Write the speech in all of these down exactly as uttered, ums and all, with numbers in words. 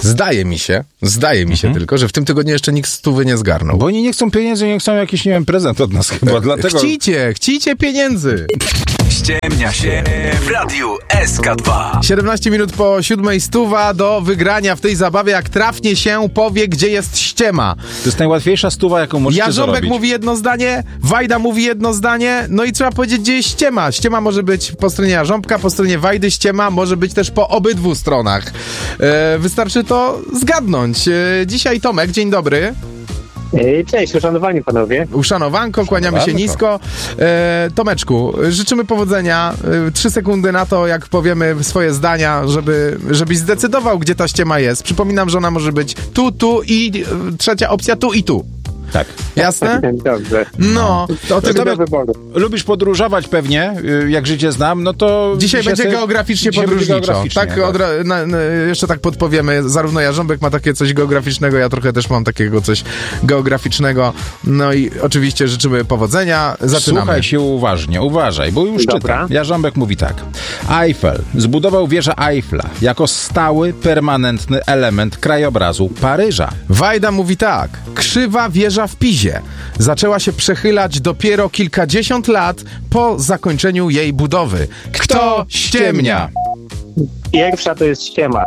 Zdaje mi się, zdaje mi się mhm. tylko, że w tym tygodniu jeszcze nikt stówy nie zgarnął. Bo oni nie chcą pieniędzy, nie chcą jakiś, nie wiem, prezent od nas chyba, dlatego... Chcicie, chcicie pieniędzy. Ściemnia się w Radiu S K dwa. siedemnaście minut po siódmej, stuwa do wygrania w tej zabawie. Jak trafnie się powie, gdzie jest ściema. To jest najłatwiejsza stuwa, jaką możecie Jarząbek zarobić. mówi jedno zdanie, Wajda mówi jedno zdanie, no i trzeba powiedzieć, gdzie jest ściema. Ściema może być po stronie Jarząbka, po stronie Wajdy, ściema może być też po obydwu stronach. E, wystarczy to zgadnąć. E, dzisiaj Tomek, dzień dobry. Cześć, uszanowani panowie. Uszanowanko, kłaniamy się nisko. E, Tomeczku, życzymy powodzenia. E, trzy sekundy na to, jak powiemy swoje zdania, żeby, żebyś zdecydował, gdzie ta ściema jest. Przypominam, że ona może być tu, tu i e, trzecia opcja tu i tu. Tak. Jasne? Dobrze. No, to ty do wyboru. Lubisz podróżować pewnie, jak życie znam, no to... Dzisiaj, dzisiaj będzie sobie... geograficznie dzisiaj podróżniczo. będzie geograficznie, tak, tak. Odra- na, na, jeszcze tak podpowiemy. Zarówno Jarząbek ma takie coś geograficznego, ja trochę też mam takiego coś geograficznego. No i oczywiście życzymy powodzenia. Zaczynamy. Słuchaj się uważnie, uważaj, bo już Dobra. czytam. Jarząbek mówi tak. Eiffel zbudował wieżę Eiffla jako stały, permanentny element krajobrazu Paryża. Wajda mówi tak. Krzywa wieża w Pizie zaczęła się przechylać dopiero kilkadziesiąt lat po zakończeniu jej budowy. Kto ściemnia? Pierwsza to jest ściema.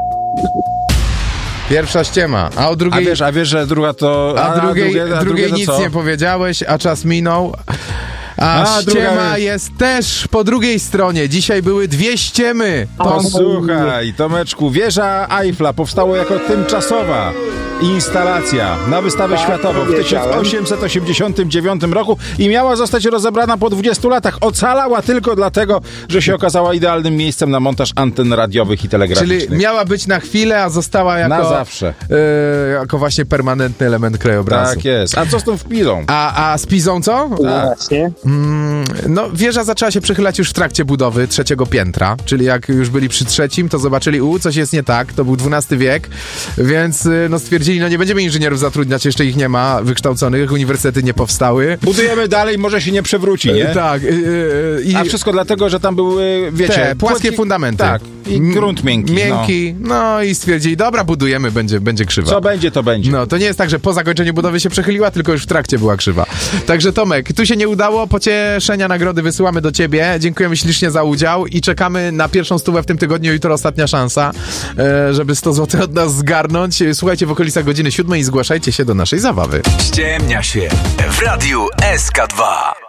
Pierwsza ściema, a o drugiej... A wiesz, a wiesz, że druga to... A, a drugiej, drugie, a drugiej drugie nic co? nie powiedziałeś, a czas minął. A, a ściema jest... jest też po drugiej stronie. Dzisiaj były dwie ściemy. To słuchaj, Tomeczku, wieża Eiffla powstała jako tymczasowa instalacja na wystawę tak, światową w tysiąc osiemset osiemdziesiątym dziewiątym roku i miała zostać rozebrana po dwudziestu latach. Ocalała tylko dlatego, że się okazała idealnym miejscem na montaż anten radiowych i telegraficznych. Czyli miała być na chwilę, a została jako... Na zawsze. Yy, jako właśnie permanentny element krajobrazu. Tak jest. A co z tą wpilą? A, a z Pizą co? Tak. Właśnie. Mm, no, wieża zaczęła się przechylać już w trakcie budowy trzeciego piętra, czyli jak już byli przy trzecim, to zobaczyli, u, coś jest nie tak, to był dwunasty wiek, więc no stwierdzili, no nie będziemy inżynierów zatrudniać, jeszcze ich nie ma wykształconych, uniwersytety nie powstały. Budujemy dalej, może się nie przewróci, nie? Tak. Yy, yy, A wszystko dlatego, że tam były, wiecie... Te płaskie płytki, fundamenty. Tak. I grunt miękki. Miękki. No. no i stwierdzili, dobra, budujemy, będzie, będzie krzywa. Co będzie, to będzie. No, to nie jest tak, że po zakończeniu budowy się przechyliła, tylko już w trakcie była krzywa. Także Tomek, tu się nie udało, pocieszenia, nagrody wysyłamy do ciebie. Dziękujemy ślicznie za udział i czekamy na pierwszą stówę w tym tygodniu. Jutro ostatnia szansa, żeby sto złotych od nas zgarnąć. Słuchajcie w okolicach godziny siódmej i zgłaszajcie się do naszej zabawy. Ściemnia się w Radiu S K dwa.